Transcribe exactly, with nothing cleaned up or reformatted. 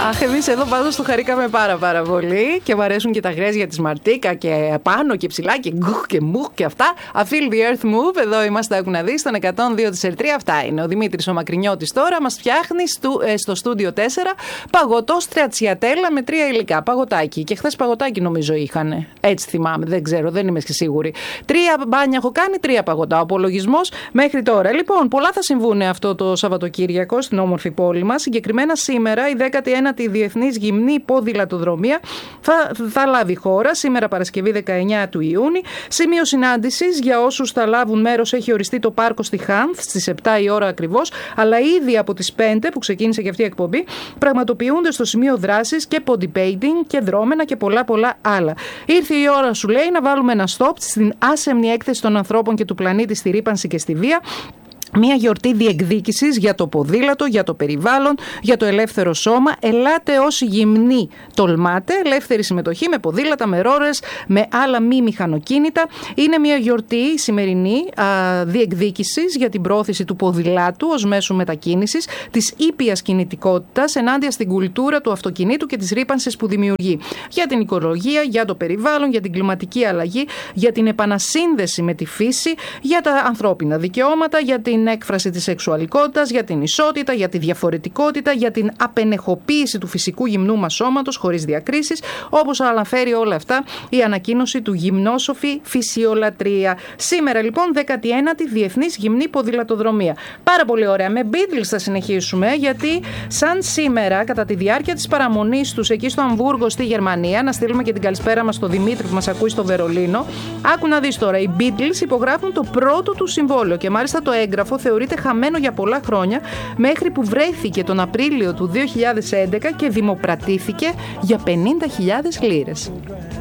Αχ, εμείς εδώ πάντως το χαρήκαμε πάρα πάρα πολύ και μου αρέσουν και τα γρέζια της Μαρτίκα και πάνω και ψηλά και γκουχ και μουχ και αυτά. I feel the earth move, εδώ είμαστε, έχουν να δει, στον εκατόν δύο της Ερτρία. Αυτά είναι. Ο Δημήτρης ο Μακρινιώτης τώρα μας φτιάχνει στο, ε, στο στούντιο τέσσερα παγωτό στρατσιατέλα με τρία υλικά. Παγωτάκι. Και χθες παγωτάκι νομίζω είχαν. Έτσι θυμάμαι, δεν ξέρω, δεν είμαι και σίγουρη. Τρία μπάνια έχω κάνει, τρία παγωτά. Ο απολογισμός μέχρι τώρα. Λοιπόν, πολλά θα συμβούν αυτό το Σαββατοκύριακο στην όμορφη πόλη μας. Συγκεκριμένα σήμερα η δέκατη ένατη Διεθνής Γυμνή Ποδηλατοδρομία θα, θα λάβει χώρα σήμερα Παρασκευή δεκαεννέα του Ιούνιου. Σημείο συνάντησης για όσους θα λάβουν μέρος έχει οριστεί το πάρκο στη Χάνθ στις επτά η ώρα ακριβώς, αλλά ήδη από τις πέντε που ξεκίνησε και αυτή η εκπομπή πραγματοποιούνται στο σημείο δράσης και body painting και δρόμενα και πολλά πολλά άλλα. Ήρθε η ώρα, σου λέει, να βάλουμε ένα stop στην άσεμνη έκθεση των ανθρώπων και του πλανήτη στη ρύπανση και στη βία. Μια γιορτή διεκδίκησης για το ποδήλατο, για το περιβάλλον, για το ελεύθερο σώμα. Ελάτε όσοι γυμνοί τολμάτε. Ελεύθερη συμμετοχή με ποδήλατα, με ρόρες, με άλλα μη μηχανοκίνητα. Είναι μια γιορτή σημερινή α, διεκδίκησης για την πρόθεση του ποδηλάτου ως μέσου μετακίνησης, της ήπιας κινητικότητας ενάντια στην κουλτούρα του αυτοκινήτου και της ρύπανσης που δημιουργεί. Για την οικολογία, για το περιβάλλον, για την κλιματική αλλαγή, για την επανασύνδεση με τη φύση, για τα ανθρώπινα δικαιώματα, για την την έκφραση της σεξουαλικότητας, για την ισότητα, για τη διαφορετικότητα, για την απενεχοποίηση του φυσικού γυμνού μας σώματος χωρίς διακρίσεις, όπως αναφέρει όλα αυτά η ανακοίνωση του Γυμνόσοφη Φυσιολατρία. Σήμερα λοιπόν δέκατη ένατη Διεθνής Γυμνή Ποδηλατοδρομία. Πάρα πολύ ωραία. Με Beatles θα συνεχίσουμε, γιατί σαν σήμερα κατά τη διάρκεια της παραμονής τους εκεί στο Αμβούργο στη Γερμανία, να στείλουμε και την καλησπέρα μας στο Δημήτρη που μας ακούει στο Βερολίνο. Άκου να δεις τώρα, οι Beatles υπογράφουν το πρώτο του συμβόλαιο και μάλιστα το έγγραφο θεωρείται χαμένο για πολλά χρόνια, μέχρι που βρέθηκε τον Απρίλιο του δύο χιλιάδες έντεκα και δημοπρατήθηκε για πενήντα χιλιάδες λίρες.